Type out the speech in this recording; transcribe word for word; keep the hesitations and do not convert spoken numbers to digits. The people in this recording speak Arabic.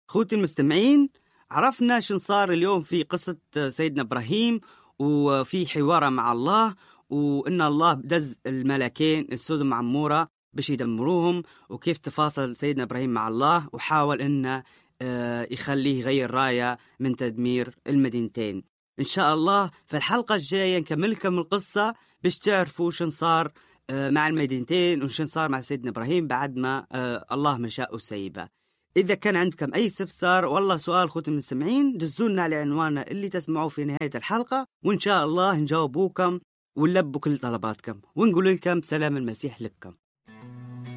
خوتي المستمعين، عرفنا شن صار اليوم في قصة سيدنا إبراهيم وفي حواره مع الله، وإن الله دز الملكين السودم عمورة باش يدمروهم، وكيف تفاصل سيدنا إبراهيم مع الله وحاول إنه يخليه يغير راية من تدمير المدينتين. إن شاء الله في الحلقة الجاية نكمل لكم القصة باش تعرفوا شن صار مع المدينتين وشن صار مع سيدنا إبراهيم بعد ما الله ما شاء سيبه. إذا كان عندكم أي استفسار والله سؤال خوتي المستمعين، دزونا على عنواننا اللي تسمعوه في نهاية الحلقة، وإن شاء الله نجاوبوكم ونلبوا كل طلباتكم ونقول لكم سلام المسيح لكم.